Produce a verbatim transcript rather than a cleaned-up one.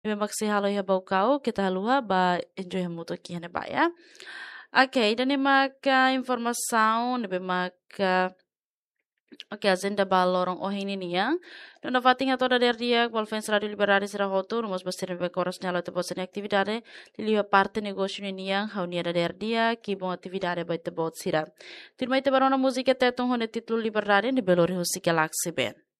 Memang si halo ya bau kau kita halua ba enjoy hamuto kian ba ya. Oke, dan maka informação, nebe maka Oke, agenda ba lorong oh ini nih ya. Dan dapat ingat toda der dia, Valfens Radio Liberare será roto, rumos bastir be coros nela te bosan atividade, lilia parte negócio ini yang hau nia da der dia, que bom atividade ba te bot sira. Tirmai te barona música te ton hone título Liberare, ni belori husike laxe ben.